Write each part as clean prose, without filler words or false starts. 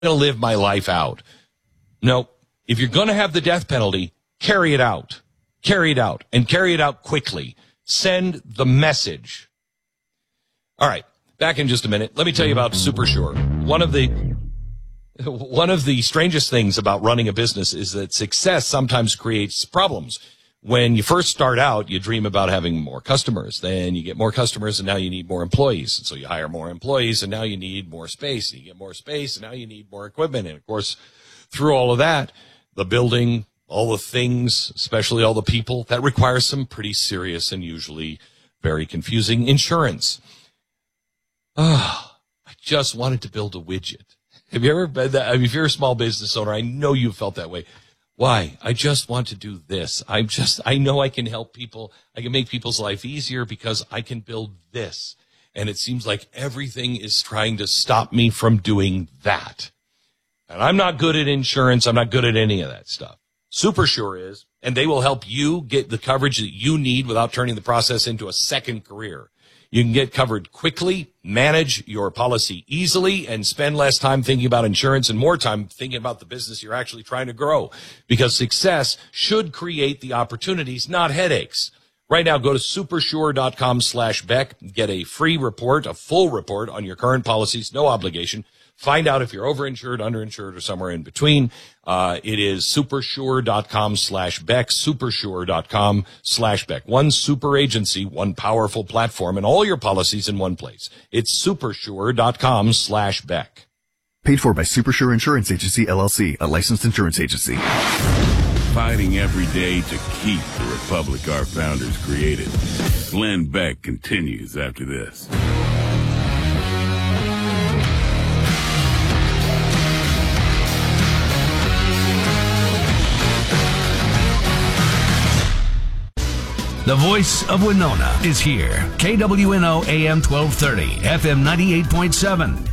going to live my life out. No, if you're going to have the death penalty, carry it out. Carry it out, and carry it out quickly. Send the message. All right, back in just a minute. Let me tell you about Supersure. One of the strangest things about running a business is that success sometimes creates problems. When you first start out, you dream about having more customers. Then you get more customers, and now you need more employees. And so you hire more employees, and now you need more space. And you get more space, and now you need more equipment. And, of course, through all of that, the building, all the things, especially all the people, that requires some pretty serious and usually very confusing insurance. I just wanted to build a widget. Have you ever been that? I mean, if you're a small business owner, I know you've felt that way. Why? I just want to do this. I know I can help people. I can make people's life easier because I can build this. And it seems like everything is trying to stop me from doing that. And I'm not good at insurance. I'm not good at any of that stuff. Supersure is, and they will help you get the coverage that you need without turning the process into a second career. You can get covered quickly, manage your policy easily, and spend less time thinking about insurance and more time thinking about the business you're actually trying to grow. Because success should create the opportunities, not headaches. Right now, go to supersure.com/Beck. Get a free report, a full report on your current policies, no obligation. Find out if you're overinsured, underinsured, or somewhere in between. It is supersure.com/Beck, supersure.com/Beck. One super agency, one powerful platform, and all your policies in one place. It's supersure.com/Beck. Paid for by Supersure Insurance Agency, LLC, a licensed insurance agency. Fighting every day to keep the republic our founders created. Glenn Beck continues after this. The voice of Winona is here. KWNO AM 1230, FM 98.7.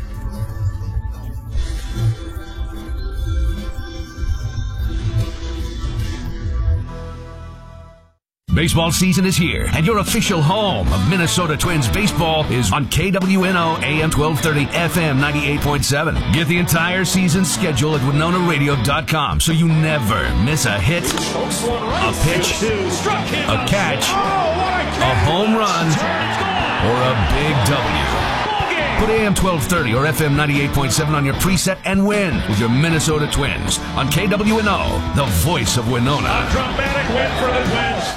Baseball season is here, and your official home of Minnesota Twins baseball is on KWNO AM 1230, FM 98.7. Get the entire season schedule at WinonaRadio.com so you never miss a hit, a pitch, a catch, a home run, or a big W. Put AM 1230 or FM 98.7 on your preset and win with your Minnesota Twins on KWNO, the voice of Winona. A dramatic win for the Twins.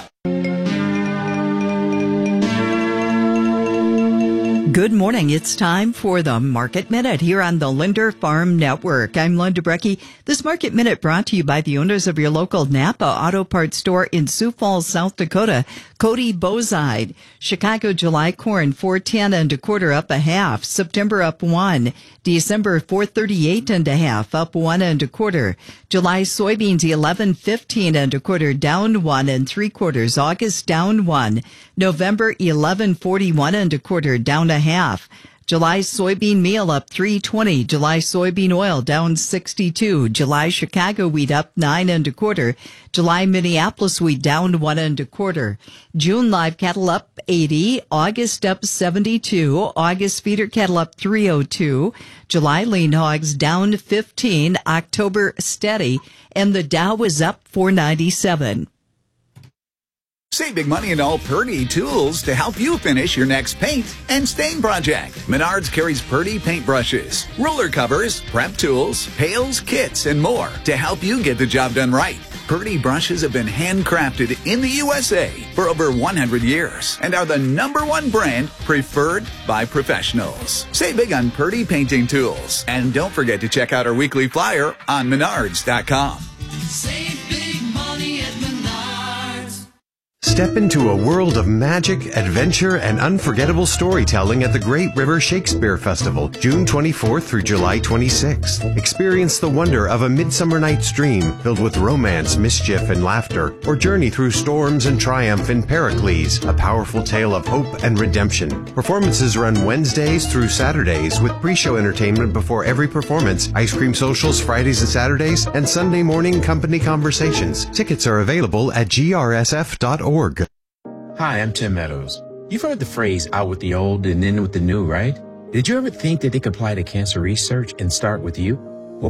Good morning. It's time for the Market Minute here on the Linder Farm Network. I'm Linda Brecky. This Market Minute brought to you by the owners of your local Napa Auto Parts store in Sioux Falls, South Dakota, Cody Bozide. Chicago July corn 4.10 1/4 up 1/2. September up 1. December 4.38 1/2 up 1 1/4. July soybeans 11.15 1/4 down 1 3/4. August down 1. November 11.41 1/4 down 1/2. July soybean meal up 3.20. July soybean oil down 62. July Chicago wheat up 9 1/4. July Minneapolis wheat down 1 1/4. June live cattle up 80. August up 72. August feeder cattle up 302. July lean hogs down 15. October steady. And the Dow is up 497. Save big money in all Purdy tools to help you finish your next paint and stain project. Menards carries Purdy paintbrushes, ruler covers, prep tools, pails, kits, and more to help you get the job done right. Purdy brushes have been handcrafted in the USA for over 100 years and are the #1 brand preferred by professionals. Save big on Purdy painting tools. And don't forget to check out our weekly flyer on Menards.com. Save big money at Menards. Step into a world of magic, adventure, and unforgettable storytelling at the Great River Shakespeare Festival, June 24th through July 26th. Experience the wonder of A Midsummer Night's Dream, filled with romance, mischief, and laughter, or journey through storms and triumph in Pericles, a powerful tale of hope and redemption. Performances run Wednesdays through Saturdays with pre-show entertainment before every performance, ice cream socials Fridays and Saturdays, and Sunday morning company conversations. Tickets are available at grsf.org. Hi, I'm Tim Meadows. You've heard the phrase out with the old and in with the new, right? Did you ever think that they could apply to cancer research and start with you?